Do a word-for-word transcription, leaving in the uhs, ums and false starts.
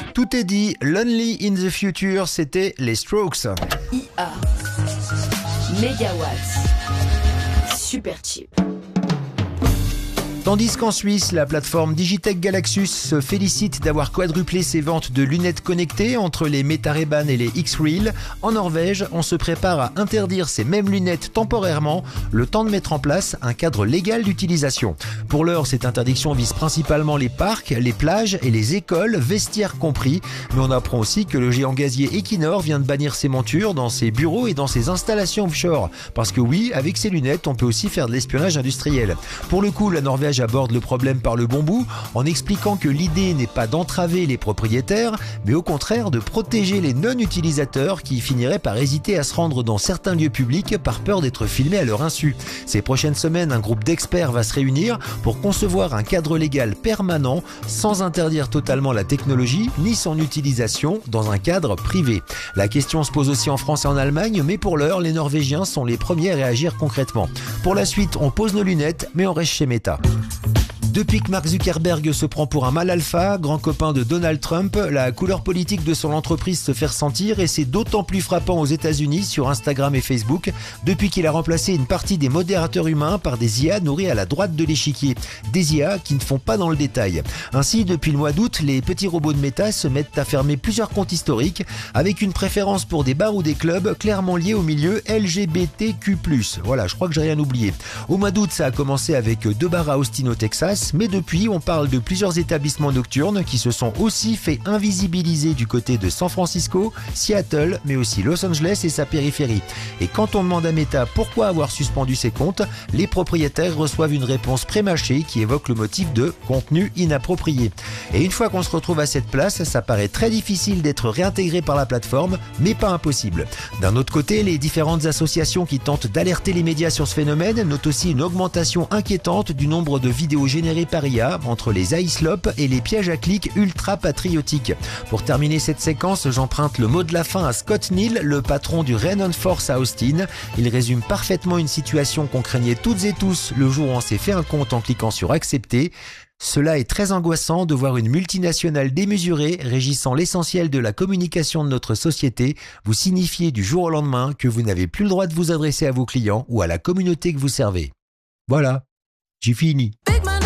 Tout est dit, Lonely in the Future, c'était les Strokes. I A, Megawatts, super cheap. Tandis qu'en Suisse, la plateforme Digitech Galaxus se félicite d'avoir quadruplé ses ventes de lunettes connectées entre les Meta Ray-Ban et les X-Real. En Norvège, on se prépare à interdire ces mêmes lunettes temporairement, le temps de mettre en place un cadre légal d'utilisation. Pour l'heure, cette interdiction vise principalement les parcs, les plages et les écoles, vestiaires compris. Mais on apprend aussi que le géant gazier Equinor vient de bannir ses montures dans ses bureaux et dans ses installations offshore. Parce que oui, avec ces lunettes, on peut aussi faire de l'espionnage industriel. Pour le coup, la Norvège aborde le problème par le bon bout en expliquant que l'idée n'est pas d'entraver les propriétaires, mais au contraire de protéger les non-utilisateurs qui finiraient par hésiter à se rendre dans certains lieux publics par peur d'être filmés à leur insu. Ces prochaines semaines, un groupe d'experts va se réunir pour concevoir un cadre légal permanent sans interdire totalement la technologie ni son utilisation dans un cadre privé. La question se pose aussi en France et en Allemagne, mais pour l'heure, les Norvégiens sont les premiers à réagir concrètement. Pour la suite, on pose nos lunettes, mais on reste chez Meta. Depuis que Mark Zuckerberg se prend pour un mâle alpha, grand copain de Donald Trump, la couleur politique de son entreprise se fait ressentir et c'est d'autant plus frappant aux États-Unis sur Instagram et Facebook depuis qu'il a remplacé une partie des modérateurs humains par des I A nourris à la droite de l'échiquier. Des I A qui ne font pas dans le détail. Ainsi, depuis le mois d'août, les petits robots de Meta se mettent à fermer plusieurs comptes historiques avec une préférence pour des bars ou des clubs clairement liés au milieu L G B T Q plus. Voilà, je crois que j'ai rien oublié. Au mois d'août, ça a commencé avec deux bars à Austin au Texas. Mais depuis, on parle de plusieurs établissements nocturnes qui se sont aussi fait invisibiliser du côté de San Francisco, Seattle, mais aussi Los Angeles et sa périphérie. Et quand on demande à Meta pourquoi avoir suspendu ses comptes, les propriétaires reçoivent une réponse prémâchée qui évoque le motif de contenu inapproprié. Et une fois qu'on se retrouve à cette place, ça paraît très difficile d'être réintégré par la plateforme, mais pas impossible. D'un autre côté, les différentes associations qui tentent d'alerter les médias sur ce phénomène notent aussi une augmentation inquiétante du nombre de vidéos générées par I A entre les iSlop et les pièges à clics ultra patriotiques. Pour terminer cette séquence, j'emprunte le mot de la fin à Scott Neal, le patron du Renon Force à Austin. Il résume parfaitement une situation qu'on craignait toutes et tous le jour où on s'est fait un compte en cliquant sur accepter. Cela est très angoissant de voir une multinationale démesurée régissant l'essentiel de la communication de notre société vous signifier du jour au lendemain que vous n'avez plus le droit de vous adresser à vos clients ou à la communauté que vous servez. Voilà, j'ai fini. Big man.